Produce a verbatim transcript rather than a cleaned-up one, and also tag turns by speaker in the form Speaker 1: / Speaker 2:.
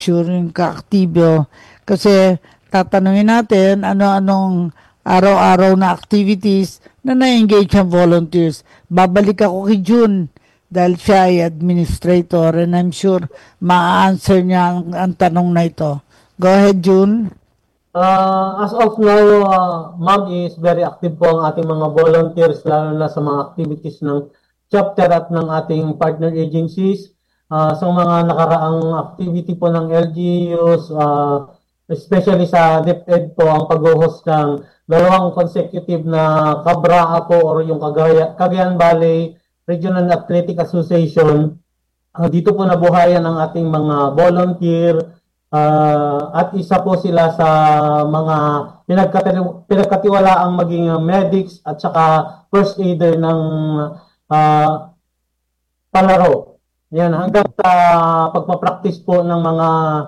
Speaker 1: sure yung kaaktibo. Kasi tatanungin natin ano-anong araw-araw na activities na na-engage ang volunteers. Babalik ako kay June dahil siya ay administrator and I'm sure ma-answer niya ang, ang tanong na ito. Go ahead, June.
Speaker 2: Uh, as of now, uh, ma'am, is very active po ang ating mga volunteers, lalo na sa mga activities ng chapter at ng ating partner agencies. Uh, sa mga nakaraang activity po ng L G Us, uh, especially sa DepEd po, ang pag-host ng dalawang consecutive na Cabraa po or yung Cagaya, Cagayan Valley Regional Athletic Association. Uh, dito po nabuhayan ang ating mga volunteer. Uh, at isa po sila sa mga pinagkati- pinagkatiwalaang maging uh, medics at saka first aider ng uh, palaro. Yan, hanggang sa pagpapractice po ng mga